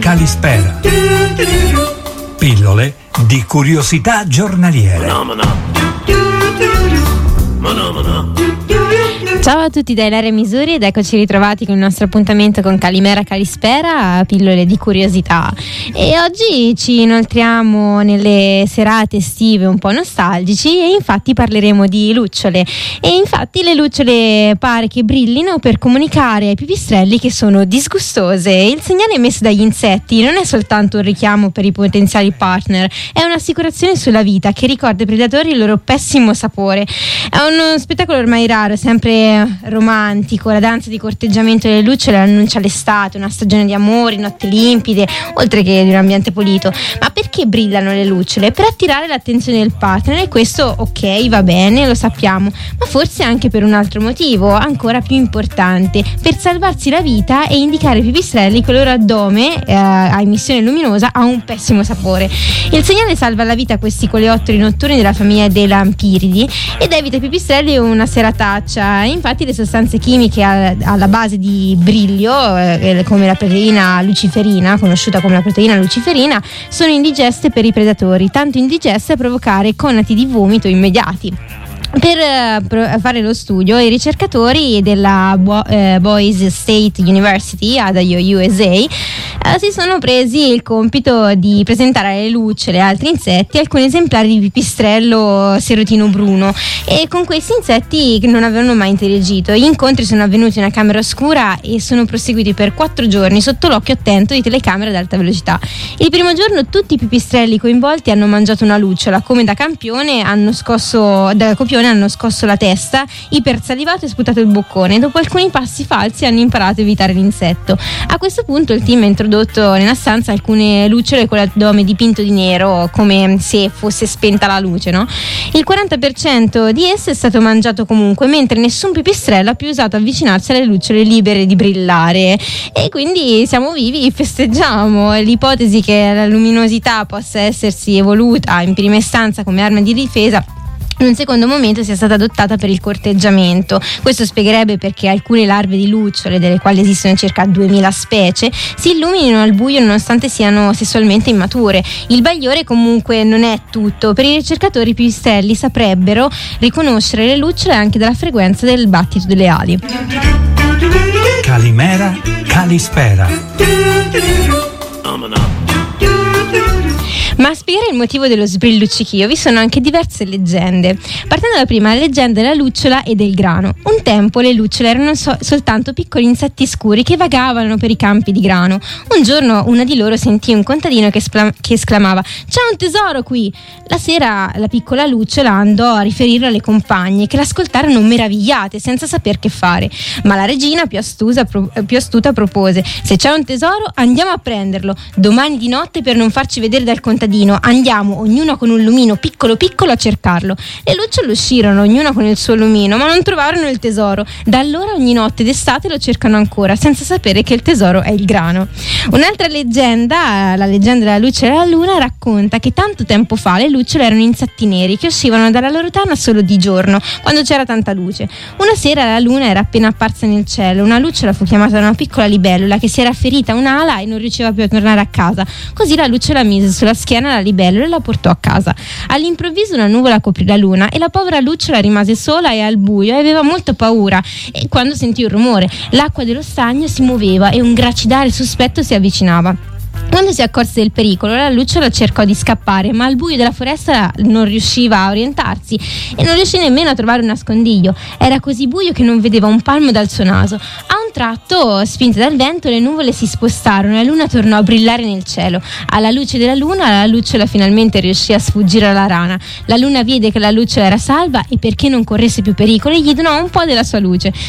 Kalispera. Pillole di curiosità giornaliere. Ciao a tutti da Ilaria Misuri ed eccoci ritrovati con il nostro appuntamento con Calimera Kalispera, pillole di curiosità. E oggi ci inoltriamo nelle serate estive un po' nostalgici e infatti parleremo di lucciole. E infatti le lucciole pare che brillino per comunicare ai pipistrelli che sono disgustose. Il segnale emesso dagli insetti non è soltanto un richiamo per i potenziali partner, è un'assicurazione sulla vita che ricorda ai predatori il loro pessimo sapore. È uno spettacolo ormai raro, sempre romantico. La danza di corteggiamento delle lucciole annuncia l'estate, una stagione di amori, notti limpide, oltre che di un ambiente pulito. Ma perché brillano le lucciole? Per attirare l'attenzione del partner, e questo ok, va bene, lo sappiamo, ma forse anche per un altro motivo ancora più importante: per salvarsi la vita e indicare ai pipistrelli che il loro addome a emissione luminosa ha un pessimo sapore. Il segnale salva la vita a questi coleotteri notturni della famiglia dei lampiridi ed evita ai pipistrelli una serataccia. Infatti le sostanze chimiche alla base di brillo, come la proteina luciferina, conosciuta come la proteina luciferina, sono indigeste per i predatori, tanto indigeste da provocare conati di vomito immediati. Per fare lo studio, i ricercatori della Boise State University ad USA si sono presi il compito di presentare alle lucciole e altri insetti alcuni esemplari di pipistrello serotino bruno, e con questi insetti non avevano mai interagito. Gli incontri sono avvenuti in una camera oscura e sono proseguiti per 4 giorni sotto l'occhio attento di telecamere ad alta velocità. Il primo giorno tutti i pipistrelli coinvolti hanno mangiato una lucciola, come da copione hanno scosso la testa, ipersalivato e sputato il boccone. Dopo alcuni passi falsi hanno imparato a evitare l'insetto. A questo punto il team ha introdotto nella stanza alcune lucciole con l'addome dipinto di nero, come se fosse spenta la luce, no? Il 40% di esse è stato mangiato comunque, mentre nessun pipistrello ha più osato avvicinarsi alle lucciole libere di brillare. E quindi siamo vivi, festeggiamo. L'ipotesi che la luminosità possa essersi evoluta in prima istanza come arma di difesa in un secondo momento sia stata adottata per il corteggiamento. Questo spiegherebbe perché alcune larve di lucciole, delle quali esistono circa 2000 specie, si illuminino al buio nonostante siano sessualmente immature. Il bagliore comunque non è tutto. Per i ricercatori, i pipistrelli saprebbero riconoscere le lucciole anche dalla frequenza del battito delle ali. Calimera Kalispera. Ma a spiegare il motivo dello sbrilluccichio vi sono anche diverse leggende. Partendo dalla prima, la leggenda della lucciola e del grano. Un tempo le lucciole erano soltanto piccoli insetti scuri che vagavano per i campi di grano. Un giorno una di loro sentì un contadino che esclamava: "C'è un tesoro qui!" La sera la piccola lucciola andò a riferirlo alle compagne, che l'ascoltarono meravigliate senza saper che fare. Ma la regina, più astuta, propose: "Se c'è un tesoro andiamo a prenderlo. Domani di notte, per non farci vedere dal contadino, andiamo ognuno con un lumino piccolo piccolo a cercarlo." Le lucciole uscirono, ognuna con il suo lumino, ma non trovarono il tesoro. Da allora ogni notte d'estate lo cercano ancora, senza sapere che il tesoro è il grano. Un'altra leggenda, la leggenda della lucciola e della luna, racconta che tanto tempo fa le lucciole erano insetti neri che uscivano dalla loro tana solo di giorno, quando c'era tanta luce. Una sera la luna era appena apparsa nel cielo. Una lucciola fu chiamata da una piccola libellula che si era ferita un'ala e non riusciva più a tornare a casa. Così la lucciola mise sulla schiena la libellula e la portò a casa. All'improvviso una nuvola coprì la luna e la povera lucciola rimase sola e al buio e aveva molta paura. E quando sentì un rumore, l'acqua dello stagno si muoveva e un gracidare sospetto si avvicinava. Quando si accorse del pericolo, la lucciola cercò di scappare, ma al buio della foresta non riusciva a orientarsi e non riuscì nemmeno a trovare un nascondiglio. Era così buio che non vedeva un palmo dal suo naso. A un tratto, spinte dal vento, le nuvole si spostarono e la luna tornò a brillare nel cielo. Alla luce della luna, la lucciola finalmente riuscì a sfuggire alla rana. La luna vide che la lucciola era salva e, perché non corresse più pericoli, gli donò un po' della sua luce.